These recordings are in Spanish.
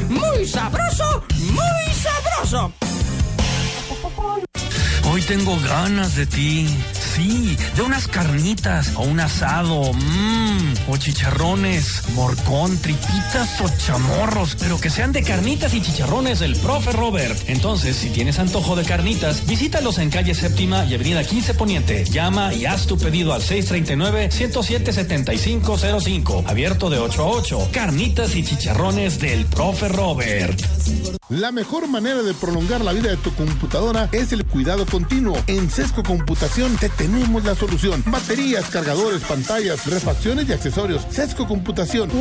muy sabroso, muy sabroso. Hoy tengo ganas de ti. Sí, de unas carnitas o un asado, o chicharrones, morcón, tripitas o chamorros, pero que sean de carnitas y chicharrones del Profe Robert. Entonces, si tienes antojo de carnitas, visítalos en calle Séptima y avenida 15 Poniente. Llama y haz tu pedido al 639-107-7505. Abierto de 8 a 8. Carnitas y chicharrones del Profe Robert. La mejor manera de prolongar la vida de tu computadora es el cuidado continuo. En Sesco Computación te tenemos la solución. Baterías, cargadores, pantallas, refacciones y accesorios. Sesco Computación,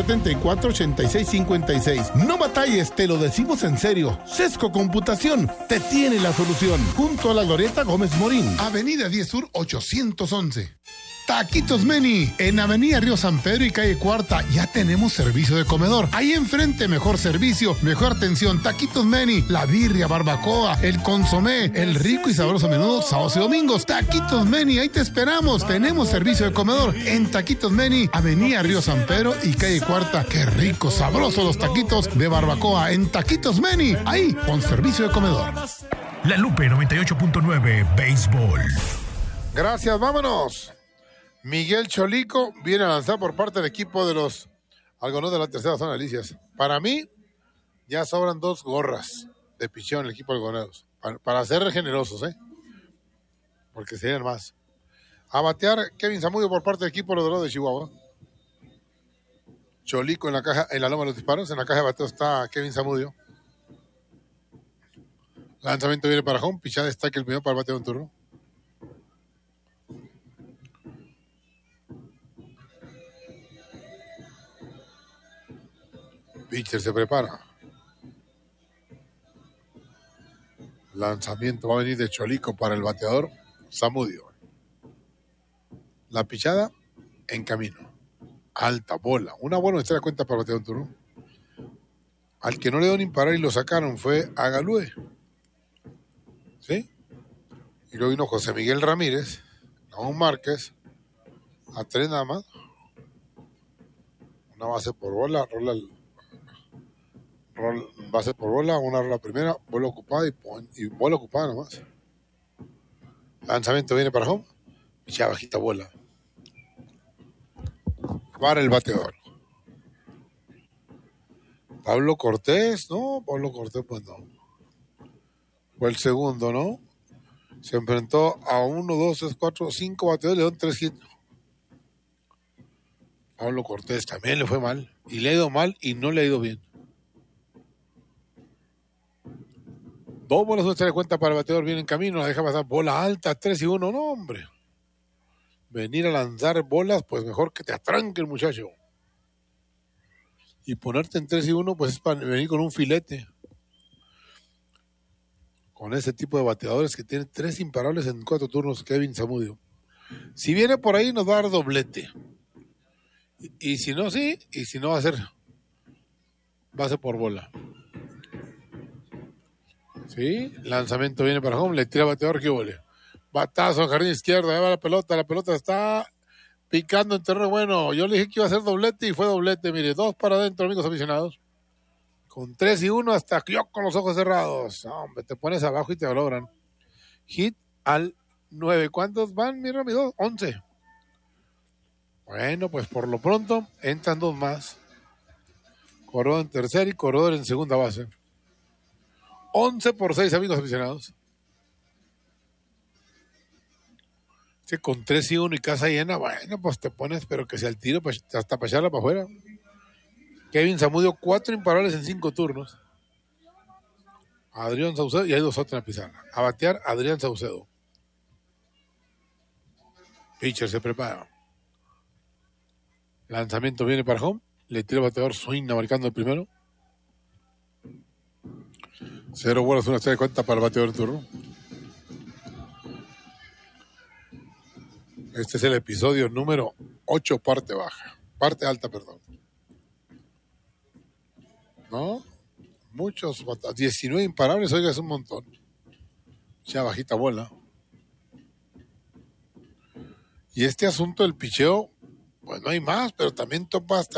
474-8656. No batalles, te lo decimos en serio. Sesco Computación te tiene la solución. Junto a la Glorieta Gómez Morín. Avenida 10 Sur 811. Taquitos Meni, en Avenida Río San Pedro y calle Cuarta, ya tenemos servicio de comedor. Ahí enfrente, mejor servicio, mejor atención. Taquitos Meni, la birria, barbacoa, el consomé, el rico y sabroso menudo, sábados y domingos. Taquitos Meni, ahí te esperamos. Tenemos servicio de comedor en Taquitos Meni, Avenida Río San Pedro y calle Cuarta. Qué rico, sabroso los taquitos de barbacoa en Taquitos Meni, ahí con servicio de comedor. La Lupe 98.9 Béisbol. Gracias, vámonos. Miguel Cholico viene a lanzar por parte del equipo de los Algodones de la tercera zona de Delicias. Para mí, ya sobran 2 gorras de picheo en el equipo de Algodoneros. Para ser generosos, porque serían más. A batear Kevin Zamudio por parte del equipo de los Dorados de Chihuahua. Cholico en la caja, en la loma de los disparos. En la caja de bateo está Kevin Zamudio. Lanzamiento viene para home. Pichada está que el primero para el bateo en turno. Pitcher se prepara. Lanzamiento va a venir de Cholico para el bateador Zamudio. La pichada en camino. Alta bola. Una buena estrella cuenta para el bateador turno. Al que no le dio ni parar y lo sacaron fue a Galúe. ¿Sí? Y luego vino José Miguel Ramírez, Ramón Márquez, a 3 nada más. Una base por bola, base por bola, una rola primera, bola ocupada y bola ocupada nomás. Lanzamiento viene para home, picha bajita bola. Para el bateador. Pablo Cortés, no, Pablo Cortés pues no. Fue el segundo, ¿no? Se enfrentó a 1, 2, 3, 4, 5 bateadores, le dieron 3 hits. Pablo Cortés también le fue mal, y le ha ido mal y no le ha ido bien. 2 bolas, una estrella de cuenta para el bateador, viene en camino, la deja pasar, bola alta, 3 y 1, no hombre. Venir a lanzar bolas, pues mejor que te atranque el muchacho. Y ponerte en 3 y 1, pues es para venir con un filete. Con ese tipo de bateadores que tiene 3 imparables en 4 turnos, Kevin Zamudio. Si viene por ahí, nos va a dar doblete. Y si no, sí, y si no va a ser base por bola. Sí, lanzamiento viene para home, le tira al bateador, que vole. Batazo en jardín izquierdo, ahí va la pelota está picando en terreno bueno. Yo le dije que iba a ser doblete y fue doblete, mire, 2 para adentro, amigos aficionados. Con 3 y 1 hasta yo con los ojos cerrados. Hombre, te pones abajo y te lo logran. Hit al 9. ¿Cuántos van, mi Ramiro? 11. Bueno, pues por lo pronto entran 2 más. Corredor en tercera y corredor en segunda base. 11 por 6, amigos aficionados. Sí, con 3 y 1 y casa llena, bueno, pues te pones, pero que sea el tiro hasta para echarla para afuera. Kevin Zamudio, 4 imparables en 5 turnos. Adrián Saucedo, y hay 2 otros en la pizarra. A batear, Adrián Saucedo. Pitcher se prepara. Lanzamiento viene para home. Le tira el bateador Suina marcando el primero. 0 bolas, una estrella de cuenta para el bateador en turno. Este es el episodio número 8, parte baja. Parte alta, perdón. ¿No? Muchos, 19 imparables, oiga, es un montón. Ya bajita bola. Y este asunto del picheo, pues no hay más, pero también topa hasta